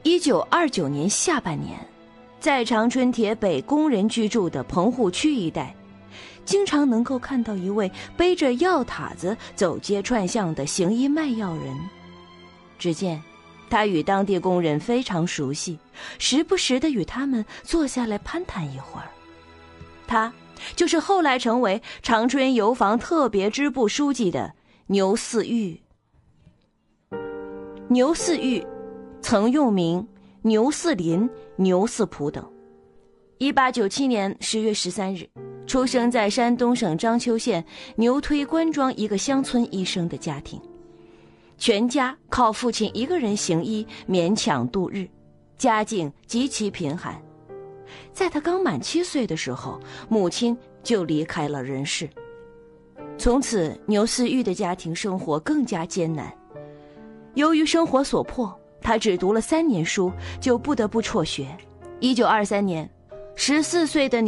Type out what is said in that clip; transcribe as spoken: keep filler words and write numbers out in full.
一九二九年下半年，在长春铁北工人居住的棚户区一带，经常能够看到一位背着药塔子走街串巷的行医卖药人。只见他与当地工人非常熟悉，时不时地与他们坐下来攀谈一会儿。他就是后来成为长春油坊特别支部书记的牛嗣玉。牛嗣玉曾用名牛嗣林、牛嗣普等。一八九七年十月十三日，出生在山东省章丘县牛推关庄一个乡村医生的家庭，全家靠父亲一个人行医勉强度日，家境极其贫寒。在他刚满七岁的时候，母亲就离开了人世。从此，牛嗣玉的家庭生活更加艰难。由于生活所迫，他只读了三年书，就不得不辍学。一九二三年，十四岁的牛